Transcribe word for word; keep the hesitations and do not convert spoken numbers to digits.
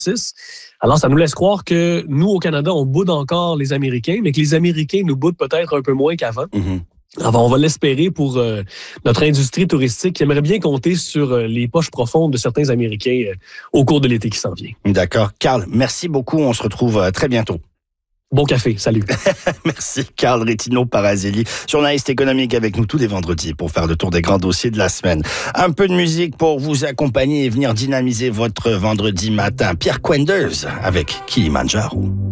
Alors, ça nous laisse croire que nous, au Canada, on boude encore les Américains, mais que les Américains nous boudent peut-être un peu moins qu'avant. Mm-hmm. Alors, on va l'espérer pour euh, notre industrie touristique qui aimerait bien compter sur euh, les poches profondes de certains Américains euh, au cours de l'été qui s'en vient. D'accord. Carl, merci beaucoup. On se retrouve euh, très bientôt. Bon café, salut. Merci Carl Retino-Parazelli, journaliste économique avec nous tous les vendredis pour faire le tour des grands dossiers de la semaine. Un peu de musique pour vous accompagner et venir dynamiser votre vendredi matin. Pierre Quenders avec Kilimanjaro.